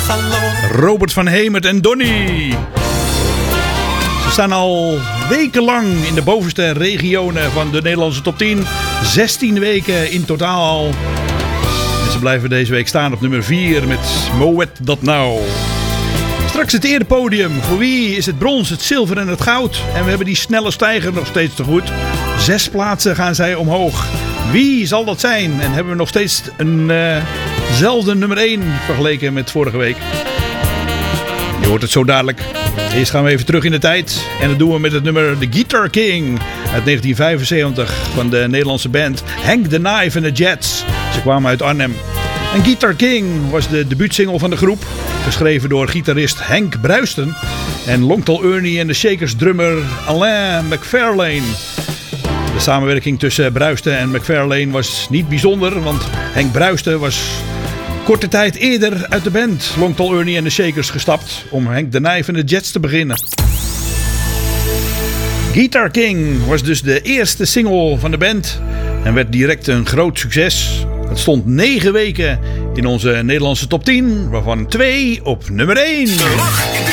Robert van Hemert en Donny. Ze staan al wekenlang in de bovenste regionen van de Nederlandse top 10. 16 weken in totaal al. En ze blijven deze week staan op nummer 4 met Moet Dat Nou. Straks het erepodium. Voor wie is het brons, het zilver en het goud? En we hebben die snelle stijger nog steeds te goed. 6 plaatsen gaan zij omhoog. Wie zal dat zijn? En hebben we nog steeds eenzelfde nummer 1 vergeleken met vorige week? Je hoort het zo dadelijk. Eerst gaan we even terug in de tijd. En dat doen we met het nummer The Guitar King uit 1975 van de Nederlandse band Hank the Knife and the Jets. Ze kwamen uit Arnhem. En Guitar King was de debuutsingle van de groep. Geschreven door gitarist Henk Bruisten en Longtol Ernie en de Shakers drummer Alain McFarlane. De samenwerking tussen Bruisten en McFarlane was niet bijzonder, want Henk Bruisten was korte tijd eerder uit de band Longtol Ernie en de Shakers gestapt om Hank the Knife and the Jets te beginnen. Guitar King was dus de eerste single van de band en werd direct een groot succes. Het stond 9 weken in onze Nederlandse top 10, waarvan 2 op nummer 1.